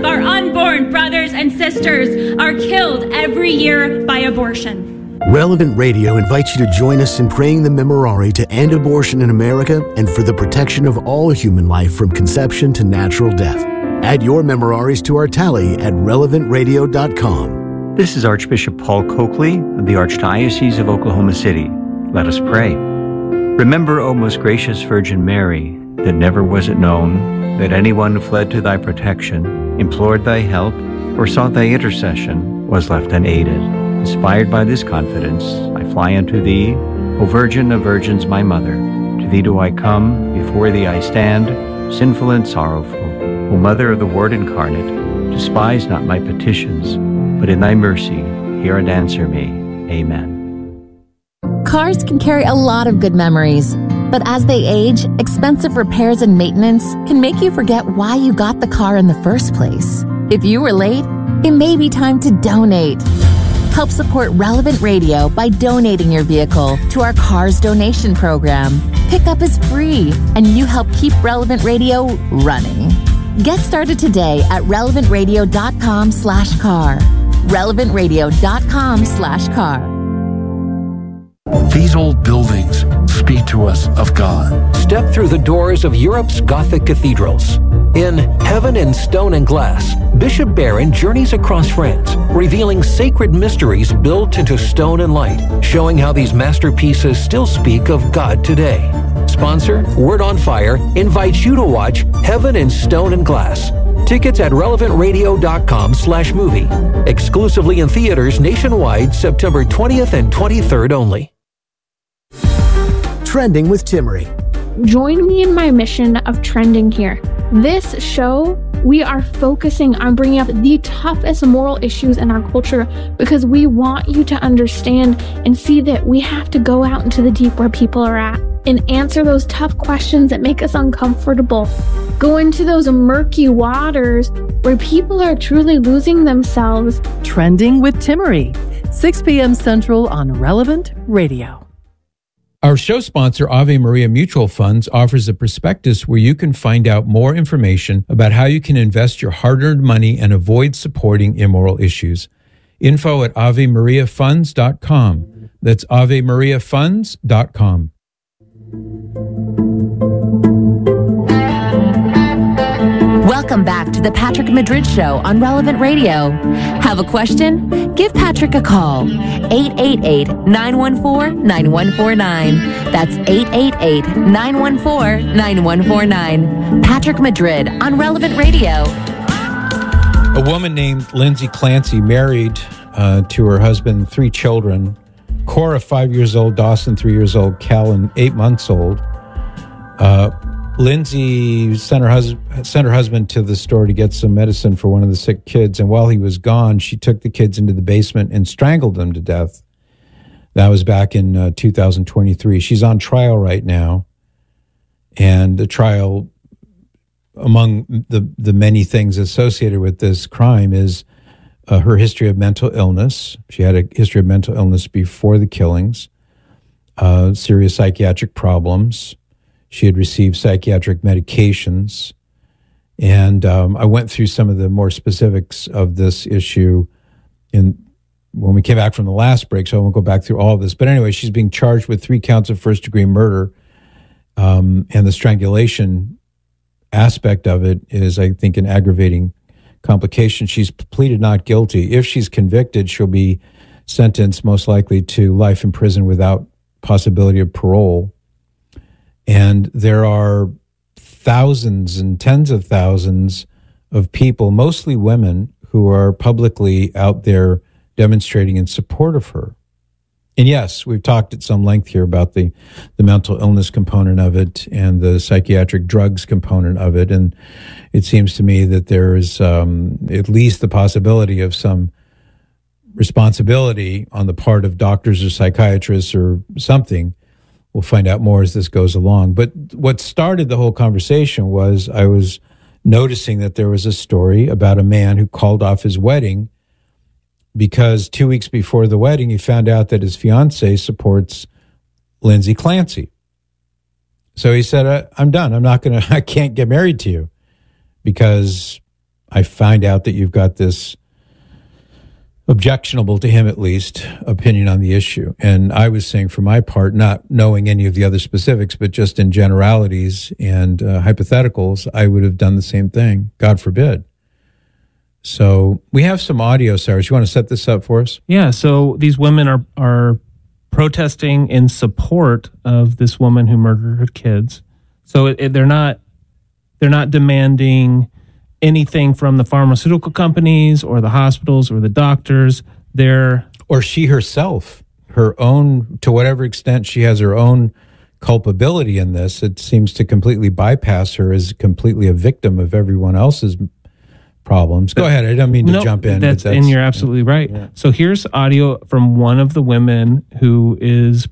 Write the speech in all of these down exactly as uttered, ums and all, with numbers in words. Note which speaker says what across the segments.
Speaker 1: our unborn brothers and sisters are killed every year by abortion.
Speaker 2: Relevant Radio invites you to join us in praying the Memorare to end abortion in America and for the protection of all human life from conception to natural death. Add your Memoraries to our tally at relevant radio dot com.
Speaker 3: This is Archbishop Paul Coakley of the Archdiocese of Oklahoma City. Let us pray. Remember, O most gracious Virgin Mary, that never was it known that anyone who fled to thy protection, implored thy help, or sought thy intercession was left unaided. Inspired by this confidence, I fly unto thee, O Virgin of Virgins, my Mother. To thee do I come, before thee I stand, sinful and sorrowful. O Mother of the Word incarnate, despise not my petitions, but in thy mercy hear and answer me. Amen.
Speaker 4: Cars can carry a lot of good memories, but as they age, expensive repairs and maintenance can make you forget why you got the car in the first place. If you were late, it may be time to donate. Help support Relevant Radio by donating your vehicle to our Cars Donation Program. Pickup is free, and you help keep Relevant Radio running. Get started today at relevant radio dot com slash car. relevant radio dot com slash car.
Speaker 5: These old buildings speak to us of God.
Speaker 6: Step through the doors of Europe's Gothic cathedrals. In Heaven in Stone and Glass, Bishop Barron journeys across France, revealing sacred mysteries built into stone and light, showing how these masterpieces still speak of God today. Sponsor, Word on Fire, invites you to watch Heaven in Stone and Glass. Tickets at relevant radio dot com slash movie. Exclusively in theaters nationwide, September twentieth and twenty-third only.
Speaker 2: Trending with Timmerie.
Speaker 7: Join me in my mission of trending here. This show, we are focusing on bringing up the toughest moral issues in our culture because we want you to understand and see that we have to go out into the deep where people are at and answer those tough questions that make us uncomfortable. Go into those murky waters where people are truly losing themselves.
Speaker 8: Trending with Timmerie, six p.m. Central on Relevant Radio.
Speaker 9: Our show sponsor, Ave Maria Mutual Funds, offers a prospectus where you can find out more information about how you can invest your hard-earned money and avoid supporting immoral issues. Info at ave maria funds dot com. That's ave maria funds dot com.
Speaker 4: Welcome back to the Patrick Madrid Show on Relevant Radio. Have a question? Give Patrick a call. eight eight eight, nine one four, nine one four nine. That's eight eight eight, nine one four, nine one four nine. Patrick Madrid on Relevant Radio.
Speaker 9: A woman named Lindsay Clancy married uh, to her husband, three children. Cora, five years old, Dawson, three years old, Callan, eight months old. Uh, Lindsay sent her, hus- sent her husband to the store to get some medicine for one of the sick kids, and while he was gone, she took the kids into the basement and strangled them to death. That was back in uh, two thousand twenty-three. She's on trial right now, and the trial, among the, the many things associated with this crime, is uh, her history of mental illness. She had a history of mental illness before the killings, uh, serious psychiatric problems. She had received psychiatric medications. And um, I went through some of the more specifics of this issue in when we came back from the last break, so I won't go back through all of this. But anyway, she's being charged with three counts of first-degree murder, um, and the strangulation aspect of it is, I think, an aggravating complication. She's pleaded not guilty. If she's convicted, she'll be sentenced most likely to life in prison without possibility of parole. And there are thousands and tens of thousands of people, mostly women, who are publicly out there demonstrating in support of her. And yes, we've talked at some length here about the, the mental illness component of it and the psychiatric drugs component of it. And it seems to me that there is um, at least the possibility of some responsibility on the part of doctors or psychiatrists or something. We'll find out more as this goes along. But what started the whole conversation was I was noticing that there was a story about a man who called off his wedding because two weeks before the wedding, he found out that his fiancée supports Lindsay Clancy. So he said, I'm done. I'm not going to, I can't get married to you because I find out that you've got this objectionable, to him at least, opinion on the issue. And I was saying, for my part, not knowing any of the other specifics, but just in generalities and uh, hypotheticals, I would have done the same thing. God forbid. So we have some audio, Cyrus. You want to set this up for us?
Speaker 10: Yeah. So these women are are protesting in support of this woman who murdered her kids. So it, it, they're not they're not demanding anything from the pharmaceutical companies or the hospitals or the doctors. They're
Speaker 9: or she herself, her own, to whatever extent she has her own culpability in this. It seems to completely bypass her as completely a victim of everyone else's problems. Go ahead. I don't mean to
Speaker 10: no,
Speaker 9: jump in.
Speaker 10: That's, that's and you're absolutely right. Yeah. So here's audio from one of the women who is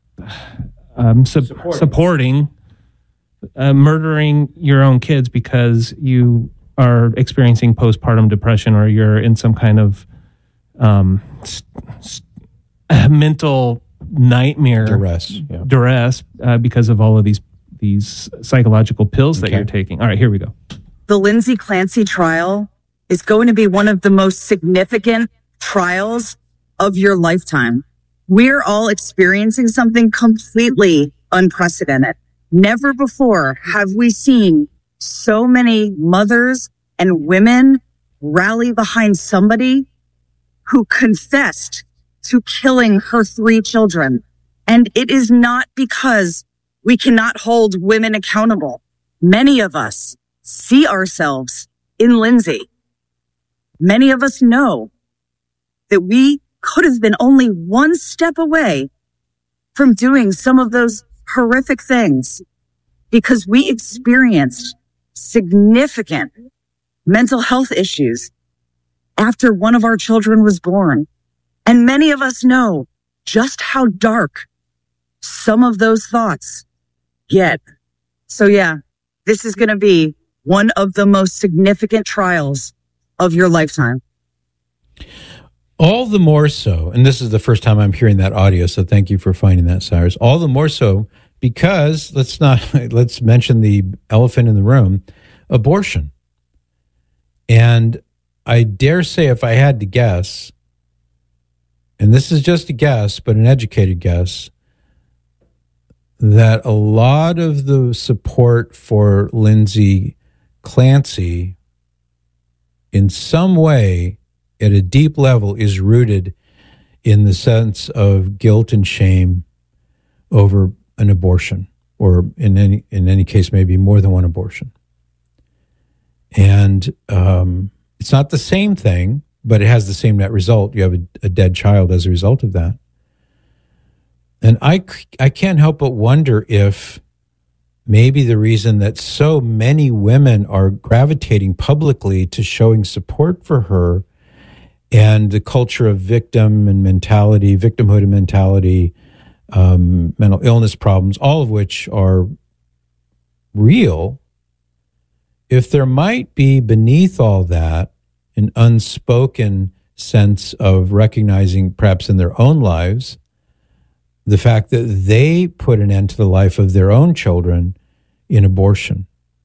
Speaker 10: um, su- supporting, supporting uh, murdering your own kids because you are experiencing postpartum depression or you're in some kind of um, st- st- mental nightmare
Speaker 9: duress, yeah.
Speaker 10: duress uh, because of all of these these psychological pills okay. that you're taking. All right, here we go.
Speaker 11: The Lindsay Clancy trial is going to be one of the most significant trials of your lifetime. We're all experiencing something completely unprecedented. Never before have we seen so many mothers and women rally behind somebody who confessed to killing her three children. And it is not because we cannot hold women accountable. Many of us see ourselves in Lindsay. Many of us know that we could have been only one step away from doing some of those horrific things because we experienced significant mental health issues after one of our children was born. And many of us know just how dark some of those thoughts get. So yeah, this is going to be one of the most significant trials of your lifetime.
Speaker 9: All the more so, and this is the first time I'm hearing that audio, so thank you for finding that, Cyrus. All the more so because, let's not, let's mention the elephant in the room, abortion. And I dare say, if I had to guess, and this is just a guess, but an educated guess, that a lot of the support for Lindsay Clancy in some way at a deep level is rooted in the sense of guilt and shame over an abortion, or in any in any case maybe more than one abortion. And um, it's not the same thing, but it has the same net result. You have a, a dead child as a result of that. And I, I can't help but wonder if maybe the reason that so many women are gravitating publicly to showing support for her and the culture of victim and mentality, victimhood and mentality, um, mental illness problems, all of which are real, if there might be beneath all that an unspoken sense of recognizing, perhaps in their own lives, the fact that they put an end to the life of their own children in abortion.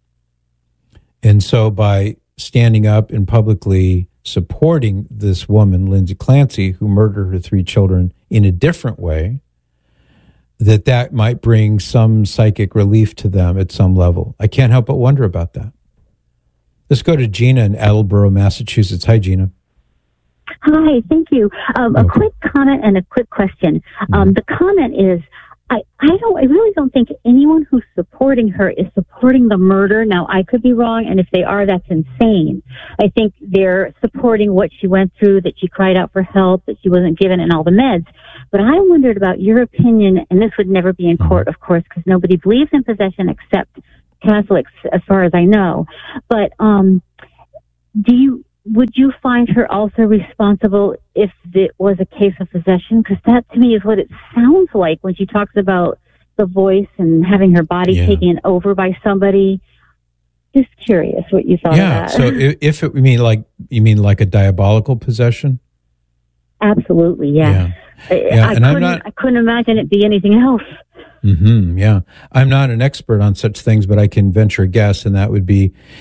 Speaker 9: And so by standing up and publicly supporting this woman, Lindsay Clancy, who murdered her three children in a different way, that that might bring some psychic relief to them at some level. I can't help but wonder about that. Let's go to Gina in Attleboro, Massachusetts. Hi, Gina.
Speaker 12: Hi, thank you. Um, okay. A quick comment and a quick question. Um, mm-hmm. The comment is, I, I don't, I really don't think anyone who's supporting her is supporting the murder. Now, I could be wrong, and if they are, that's insane. I think they're supporting what she went through, that she cried out for help, that she wasn't given, and all the meds. But I wondered about your opinion, and this would never be in court, of course, because nobody believes in possession except Catholics, as far as I know. But um, do you... would you find her also responsible if it was a case of possession? Because that, to me, is what it sounds like when she talks about the voice and having her body yeah. taken over by somebody. Just curious what you thought
Speaker 9: yeah,
Speaker 12: of that.
Speaker 9: So if it, you mean like you mean like a diabolical possession?
Speaker 12: Absolutely, yeah. yeah.
Speaker 9: yeah
Speaker 12: I,
Speaker 9: and
Speaker 12: couldn't,
Speaker 9: I'm not,
Speaker 12: I couldn't imagine it be anything else.
Speaker 9: Mm-hmm, yeah. I'm not an expert on such things, but I can venture a guess, and that would be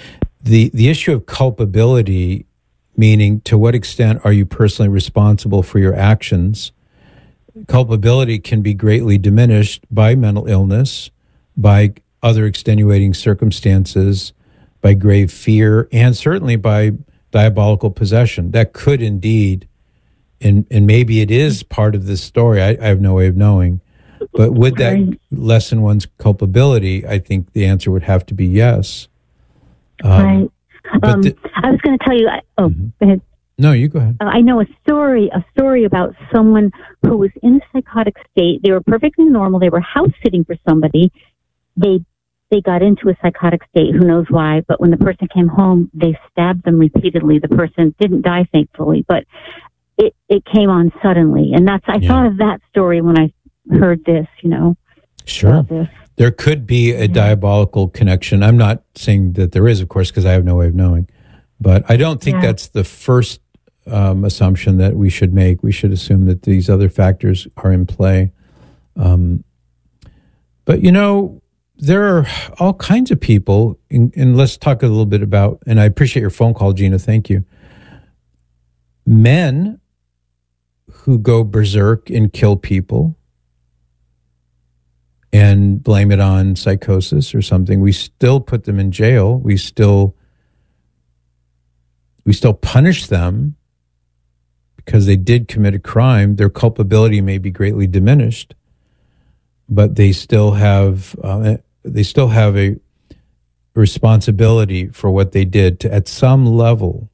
Speaker 9: the the issue of culpability, meaning to what extent are you personally responsible for your actions? Culpability can be greatly diminished by mental illness, by other extenuating circumstances, by grave fear, and certainly by diabolical possession. That could indeed, and, and maybe it is part of this story, I, I have no way of knowing, but would that lessen one's culpability? I think the answer would have to be yes. Um,
Speaker 12: right. Um, the, I was going to tell you, oh, mm-hmm. go ahead.
Speaker 9: No, you go ahead.
Speaker 12: Uh, I know a story, a story about someone who was in a psychotic state. They were perfectly normal. They were house sitting for somebody. They they got into a psychotic state. Who knows why? But when the person came home, they stabbed them repeatedly. The person didn't die, thankfully, but it it came on suddenly. And that's I yeah. thought of that story when I heard this. You know,
Speaker 9: sure. There could be a yeah. diabolical connection. I'm not saying that there is, of course, because I have no way of knowing. But I don't think yeah. that's the first um, assumption that we should make. We should assume that these other factors are in play. Um, but, you know, there are all kinds of people, and, and let's talk a little bit about, and I appreciate your phone call, Gina, thank you. Men who go berserk and kill people and blame it on psychosis or something, we still put them in jail. We still we still punish them because they did commit a crime. Their culpability may be greatly diminished, but they still have uh, they still have a responsibility for what they did to, at some level.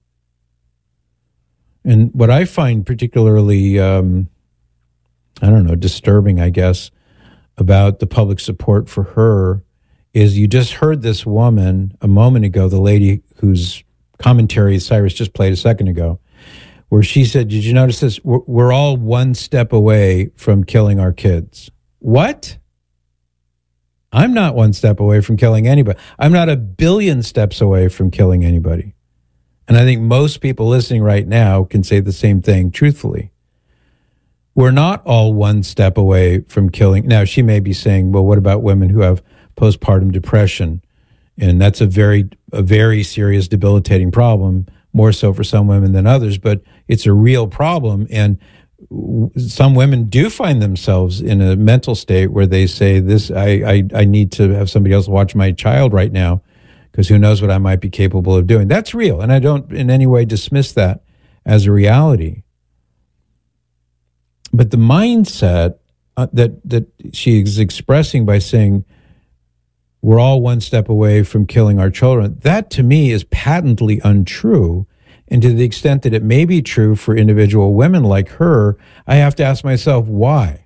Speaker 9: And what I find particularly, um, I don't know, disturbing, I guess, about the public support for her is you just heard this woman a moment ago, the lady whose commentary Cyrus just played a second ago, where she said, did you notice this? We're, we're all one step away from killing our kids. What? I'm not one step away from killing anybody. I'm not a billion steps away from killing anybody. And I think most people listening right now can say the same thing truthfully. We're not all one step away from killing. Now, she may be saying, well, what about women who have postpartum depression? And that's a very, a very serious, debilitating problem, more so for some women than others, but it's a real problem. And some women do find themselves in a mental state where they say, this, I, I, I need to have somebody else watch my child right now, because who knows what I might be capable of doing. That's real. And I don't in any way dismiss that as a reality. But the mindset uh, that that she is expressing by saying we're all one step away from killing our children, that to me is patently untrue. And to the extent that it may be true for individual women like her, I have to ask myself, why?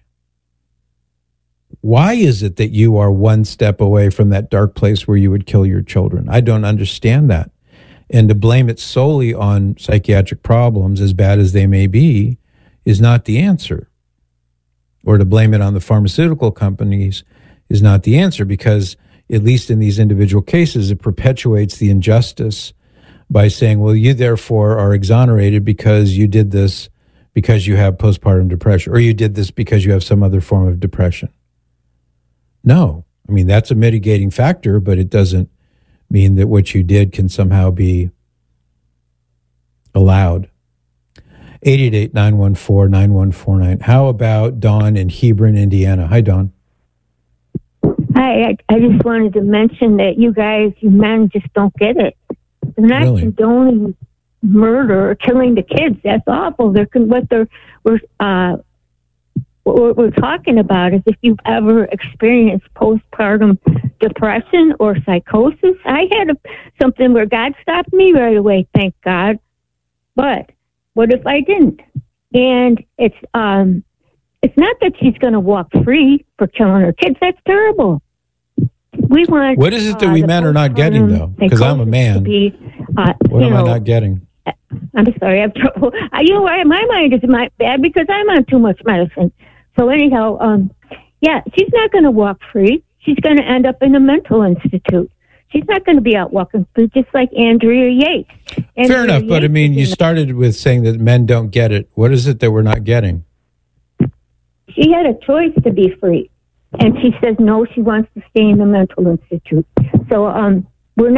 Speaker 9: Why is it that you are one step away from that dark place where you would kill your children? I don't understand that. And to blame it solely on psychiatric problems, as bad as they may be, is not the answer. Or to blame it on the pharmaceutical companies is not the answer, because at least in these individual cases, it perpetuates the injustice by saying, well, you therefore are exonerated because you did this because you have postpartum depression, or you did this because you have some other form of depression. No. I mean, that's a mitigating factor, but it doesn't mean that what you did can somehow be allowed. eight eight eight, nine one four, nine one four nine. How about Dawn in Hebron, Indiana? Hi, Dawn.
Speaker 13: Hi, I, I just wanted to mention that you guys, you men, just don't get it. They're not really condoning murder or killing the kids. That's awful. They're what they're we're uh, what we're talking about is if you've ever experienced postpartum depression or psychosis. I had a, something where God stopped me right away, thank God. But what if I didn't? And it's um, it's not that she's going to walk free for killing her kids. That's terrible. We want.
Speaker 9: What is it that uh, we men are not getting, though? Because I'm a man. Be, uh, what am know, I not getting?
Speaker 13: I'm sorry, I have trouble. I, you know, my mind is my bad because I'm on too much medicine. So anyhow, um, yeah, she's not going to walk free. She's going to end up in a mental institute. She's not going to be out walking free, just like Andrea Yates. Andrea
Speaker 9: Fair enough,
Speaker 13: Yates,
Speaker 9: but I mean, you started with saying that men don't get it. What is it that we're not getting?
Speaker 13: She had a choice to be free. And she says, no, she wants to stay in the mental institute. So um, we're not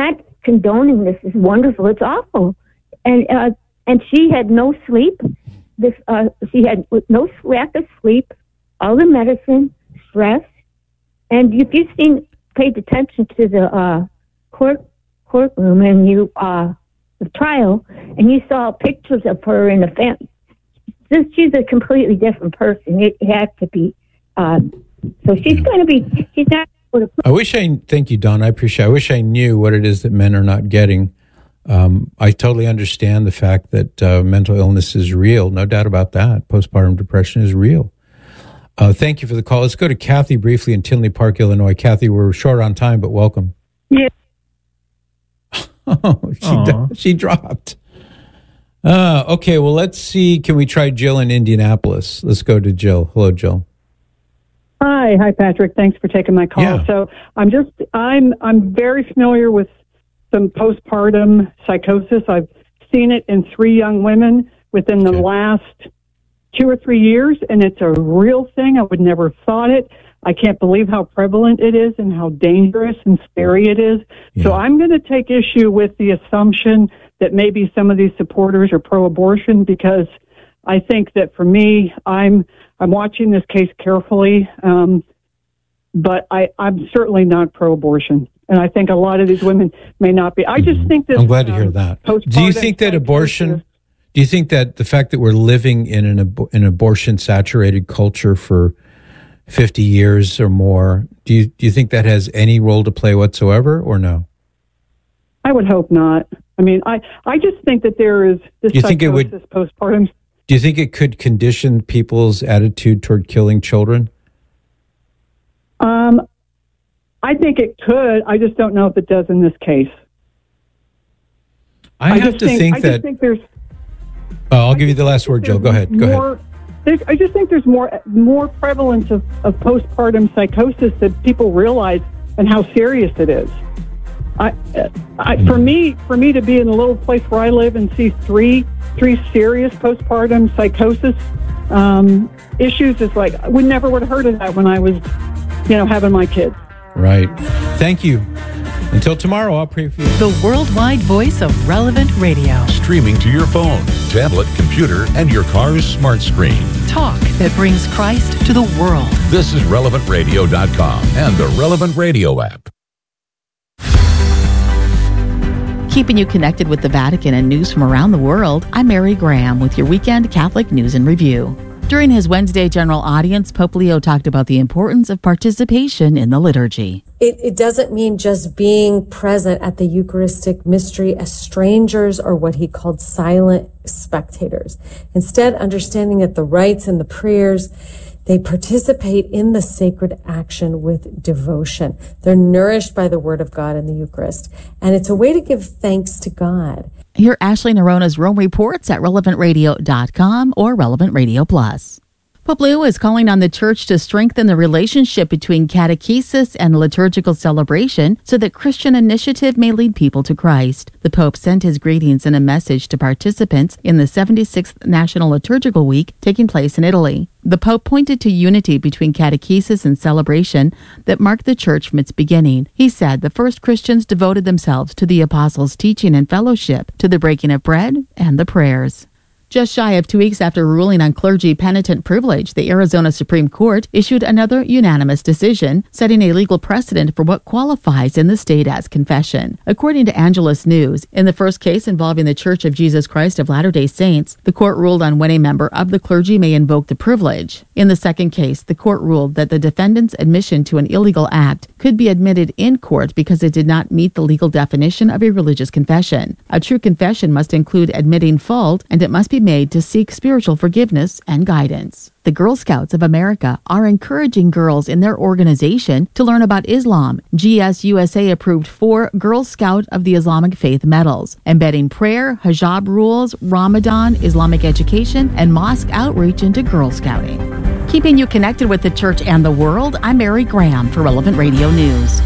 Speaker 13: condoning this is wonderful. It's awful. And uh, and she had no sleep. This uh, she had no lack of sleep, all the medicine, stress. And if you've seen, paid attention to the uh, court courtroom and you uh, the trial, and you saw pictures of her in the family, this, she's a completely different person. It had to be. Uh, so she's going to be. She's not.
Speaker 9: I wish I thank you, Don. I appreciate. I wish I knew what it is that men are not getting. Um, I totally understand the fact that uh, mental illness is real. No doubt about that. Postpartum depression is real. Uh, thank you for the call. Let's go to Kathy briefly in Tinley Park, Illinois. Kathy, we're short on time, but welcome.
Speaker 14: Yeah.
Speaker 9: Oh, she, she dropped. Uh, okay, well, let's see. Can we try Jill in Indianapolis? Let's go to Jill. Hello, Jill.
Speaker 14: Hi, hi, Patrick. Thanks for taking my call.
Speaker 9: Yeah.
Speaker 14: So I'm just, I'm, I'm very familiar with some postpartum psychosis. I've seen it in three young women within the okay. last two or three years, and it's a real thing. I would never have thought it. I can't believe how prevalent it is and how dangerous and scary it is. Yeah. So I'm going to take issue with the assumption that maybe some of these supporters are pro-abortion, because I think that for me, I'm I'm watching this case carefully, um, but I, I'm certainly not pro-abortion. And I think a lot of these women may not be. I just mm-hmm. think that...
Speaker 9: I'm glad um, to hear that. Do you think that abortion... Do you think that the fact that we're living in an, ab- an abortion-saturated culture for fifty years or more, do you, do you think that has any role to play whatsoever, or no?
Speaker 14: I would hope not. I mean, I, I just think that there is this
Speaker 9: do you think it would,
Speaker 14: postpartum...
Speaker 9: Do you think it could condition people's attitude toward killing children?
Speaker 14: Um, I think it could. I just don't know if it does in this case.
Speaker 9: I, I have to think, think
Speaker 14: I
Speaker 9: that...
Speaker 14: Just think there's,
Speaker 9: oh, I'll give you the last word, Jill. Go ahead. Go
Speaker 14: more,
Speaker 9: ahead.
Speaker 14: I just think there's more more prevalence of, of postpartum psychosis that people realize and how serious it is. I, I, for me, for me to be in a little place where I live and see three three serious postpartum psychosis um, issues is like, we never would have heard of that when I was, you know, having my kids.
Speaker 9: Right. Thank you. Until tomorrow, I'll pray for you.
Speaker 8: The worldwide voice of Relevant Radio.
Speaker 15: Streaming to your phone, tablet, computer, and your car's smart screen.
Speaker 8: Talk that brings Christ to the world.
Speaker 15: This is relevant radio dot com and the Relevant Radio app.
Speaker 4: Keeping you connected with the Vatican and news from around the world, I'm Mary Graham with your weekend Catholic News and Review. During his Wednesday general audience, Pope Leo talked about the importance of participation in the liturgy.
Speaker 16: It, it doesn't mean just being present at the Eucharistic mystery as strangers or what he called silent spectators. Instead, understanding that the rites and the prayers, they participate in the sacred action with devotion. They're nourished by the Word of God in the Eucharist. And it's a way to give thanks to God.
Speaker 4: Hear Ashley Nerona's Rome Reports at relevant radio dot com or Relevant Radio Plus. Pope Leo is calling on the Church to strengthen the relationship between catechesis and liturgical celebration so that Christian initiative may lead people to Christ. The Pope sent his greetings in a message to participants in the seventy-sixth National Liturgical Week taking place in Italy. The Pope pointed to unity between catechesis and celebration that marked the Church from its beginning. He said the first Christians devoted themselves to the Apostles' teaching and fellowship, to the breaking of bread and the prayers. Just shy of two weeks after ruling on clergy penitent privilege, the Arizona Supreme Court issued another unanimous decision, setting a legal precedent for what qualifies in the state as confession. According to Angelus News, in the first case involving the Church of Jesus Christ of Latter-day Saints, the court ruled on when a member of the clergy may invoke the privilege. In the second case, the court ruled that the defendant's admission to an illegal act could be admitted in court because it did not meet the legal definition of a religious confession. A true confession must include admitting fault, and it must be made to seek spiritual forgiveness and guidance. The Girl Scouts of America are encouraging girls in their organization to learn about Islam. G S U S A approved four Girl Scout of the Islamic Faith medals, embedding prayer, hijab rules, Ramadan, Islamic education, and mosque outreach into Girl Scouting. Keeping you connected with the Church and the world, I'm Mary Graham for Relevant Radio News.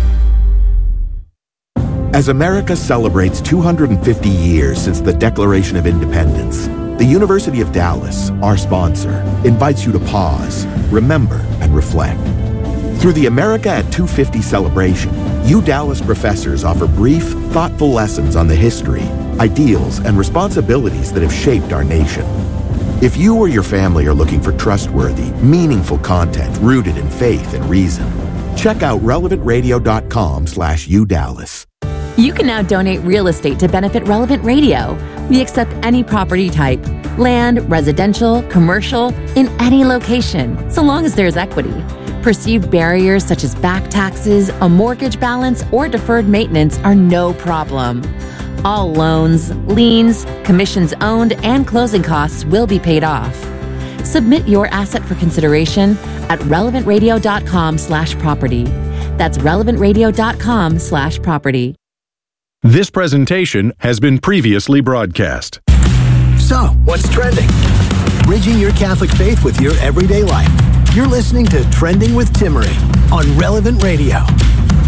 Speaker 17: As America celebrates two hundred fifty years since the Declaration of Independence, the University of Dallas, our sponsor, invites you to pause, remember, and reflect. Through the America at two fifty celebration, U Dallas professors offer brief, thoughtful lessons on the history, ideals, and responsibilities that have shaped our nation. If you or your family are looking for trustworthy, meaningful content rooted in faith and reason, check out relevant radio dot com slash U Dallas.
Speaker 4: You can now donate real estate to benefit Relevant Radio. We accept any property type, land, residential, commercial, in any location, so long as there's equity. Perceived barriers such as back taxes, a mortgage balance, or deferred maintenance are no problem. All loans, liens, commissions owned, and closing costs will be paid off. Submit your asset for consideration at relevant radio dot com slash property. That's relevant radio dot com slash property.
Speaker 18: This presentation has been previously broadcast.
Speaker 2: So, what's trending? Bridging your Catholic faith with your everyday life. You're listening to Trending with Timmerie on Relevant Radio.